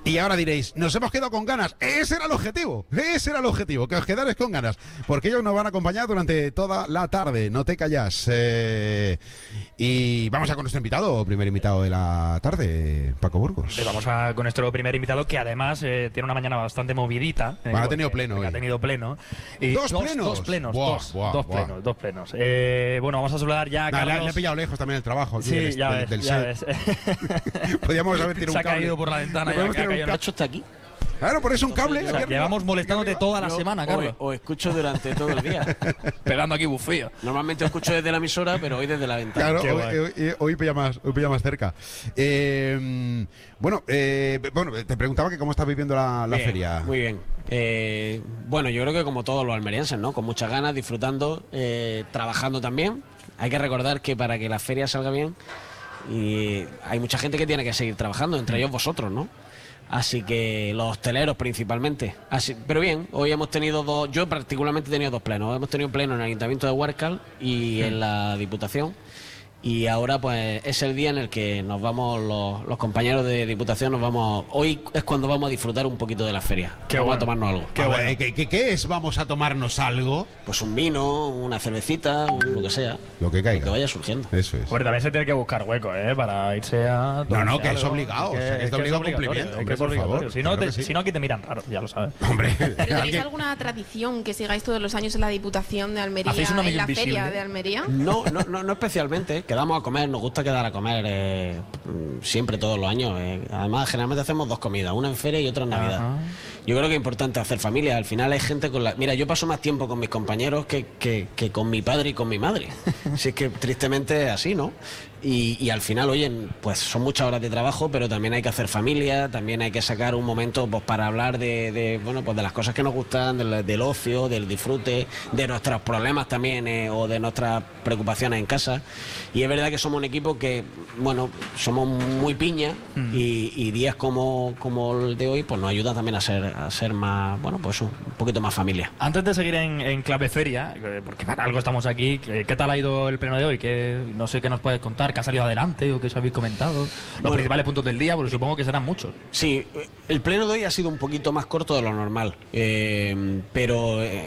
Y ahora diréis, nos hemos quedado con ganas. Ese era el objetivo, que os quedarais con ganas, porque ellos nos van a acompañar durante toda la tarde, no te callas. Y vamos a con nuestro invitado, primer invitado de la tarde, Paco Burgos. Vamos a con nuestro primer invitado, que además tiene una mañana bastante movidita. Ha tenido pleno. Ha tenido pleno. Y ¿Dos plenos? Dos plenos. Bueno, vamos a saludar ya a Carlos. Le he pillado lejos también el trabajo. Sí, del, ya ves. Podríamos haber tirado un cable. Se ha caído por la ventana. El cacho está aquí. Claro, por eso un cable. O sea, llevamos molestándote toda la semana, Carlos. Os escucho durante todo el día. Pegando aquí bufío. Normalmente os escucho desde la emisora, pero hoy desde la ventana. Claro, hoy pilla más cerca. Bueno, te preguntaba que cómo estás viviendo la feria. Muy bien. Bueno, yo creo que como todos los almerienses, ¿no? Con muchas ganas, disfrutando, trabajando también. Hay que recordar que para que la feria salga bien, y hay mucha gente que tiene que seguir trabajando, entre ellos vosotros, ¿no? Así que los hosteleros principalmente. Pero bien, hoy hemos tenido yo particularmente he tenido dos plenos. Hemos tenido un pleno en el Ayuntamiento de Huércal y en la Diputación. Y ahora pues es el día en el que nos vamos los compañeros de Diputación, hoy es cuando vamos a disfrutar un poquito de la feria. Vamos a tomarnos algo. ¿Qué es? ¿Vamos a tomarnos algo? Pues un vino, una cervecita, lo que sea. Lo que caiga. Lo que vaya surgiendo. Eso es. Bueno, también se tiene que buscar hueco, para irse a... No, que es obligado. Que es obligado cumplimiento. Hombre, por favor. Si no, aquí te miran raro, ya lo sabes. Hombre. ¿Tenéis alguna tradición que sigáis todos los años en la Diputación de Almería, en la feria de Almería? No especialmente. Quedamos a comer, nos gusta quedar a comer siempre, todos los años. Además, generalmente hacemos dos comidas, una en feria y otra en Navidad. Yo creo que es importante hacer familia. Al final hay gente Mira, yo paso más tiempo con mis compañeros que con mi padre y con mi madre. Si es que tristemente es así, ¿no? Y al final, oye, pues son muchas horas de trabajo, pero también hay que hacer familia, también hay que sacar un momento pues para hablar de las cosas que nos gustan, del ocio, del disfrute, de nuestros problemas también, o de nuestras preocupaciones en casa. Y es verdad que somos un equipo que, somos muy piña, y días como el de hoy pues nos ayuda también a ser más, pues un poquito más familia. Antes de seguir en Clave Feria, porque para algo estamos aquí, ¿qué tal ha ido el pleno de hoy? No sé qué nos puedes contar, que ha salido adelante o que os habéis comentado. Los principales puntos del día, porque supongo que serán muchos. Sí, el pleno de hoy ha sido un poquito más corto de lo normal, pero